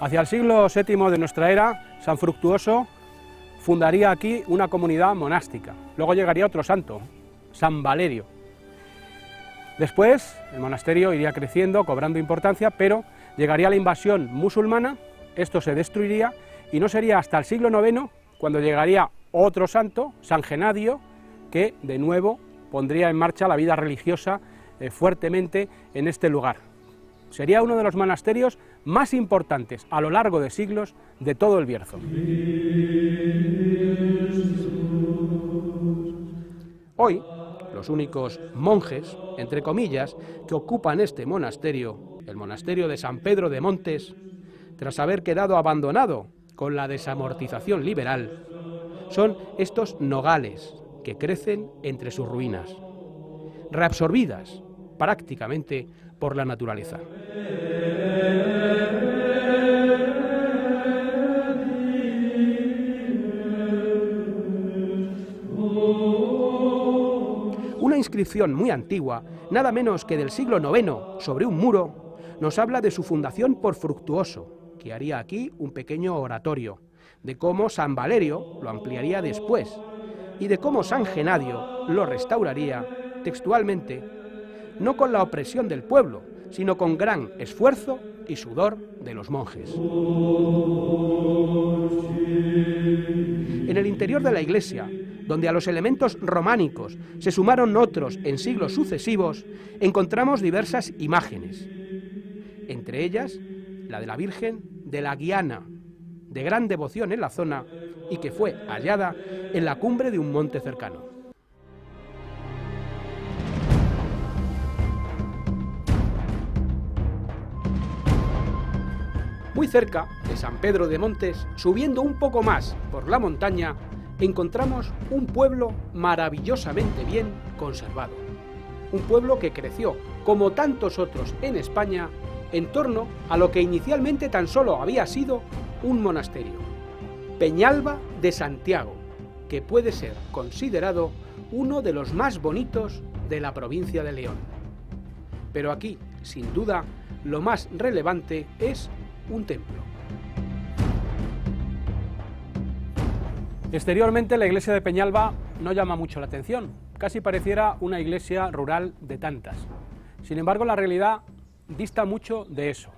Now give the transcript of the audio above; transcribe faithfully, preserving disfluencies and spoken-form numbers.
Hacia el siglo séptimo de nuestra era, San Fructuoso fundaría aquí una comunidad monástica. Luego llegaría otro santo, San Valerio. Después, el monasterio iría creciendo, cobrando importancia, pero llegaría la invasión musulmana, esto se destruiría, y no sería hasta el siglo noveno cuando llegaría otro santo, San Genadio, que de nuevo pondría en marcha la vida religiosa eh, fuertemente en este lugar. Sería uno de los monasterios más importantes a lo largo de siglos de todo el Bierzo. Hoy, los únicos monjes, entre comillas, que ocupan este monasterio, el monasterio de San Pedro de Montes, tras haber quedado abandonado con la desamortización liberal, son estos nogales que crecen entre sus ruinas, reabsorbidas prácticamente por la naturaleza. Una inscripción muy antigua, nada menos que del siglo noveno, sobre un muro, nos habla de su fundación por Fructuoso, que haría aquí un pequeño oratorio, de cómo San Valerio lo ampliaría después, y de cómo San Genadio lo restauraría textualmente, no con la opresión del pueblo, sino con gran esfuerzo y sudor de los monjes. En el interior de la iglesia, donde a los elementos románicos se sumaron otros en siglos sucesivos, encontramos diversas imágenes, entre ellas la de la Virgen de la Guiana, de gran devoción en la zona y que fue hallada en la cumbre de un monte cercano. Muy cerca de San Pedro de Montes, subiendo un poco más por la montaña, encontramos un pueblo maravillosamente bien conservado. Un pueblo que creció, como tantos otros en España, en torno a lo que inicialmente tan solo había sido un monasterio, Peñalba de Santiago, que puede ser considerado uno de los más bonitos de la provincia de León. Pero aquí, sin duda, lo más relevante es un templo. Exteriormente la iglesia de Peñalba no llama mucho la atención, casi pareciera una iglesia rural de tantas. Sin embargo, la realidad dista mucho de eso.